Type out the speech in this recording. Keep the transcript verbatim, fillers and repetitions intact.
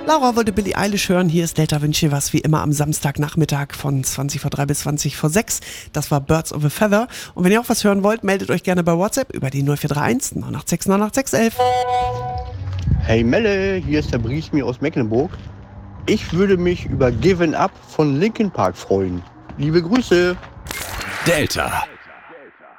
Laura wollte Billie Eilish hören. Hier ist Delta Wünsche was wie immer am Samstagnachmittag von zwanzig vor drei bis zwanzig vor sechs. Das war Birds of a Feather. Und wenn ihr auch was hören wollt, meldet euch gerne bei WhatsApp über die null vier drei eins neun acht sechs neun acht sechs eins eins. Hey Melle, hier ist der Briesmi aus Mecklenburg. Ich würde mich über Given Up von Linkin Park freuen. Liebe Grüße. Delta.